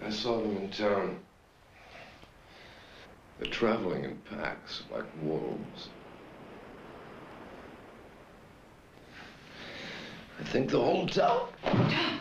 I saw them in town. They're traveling in packs, like wolves. I think the whole town...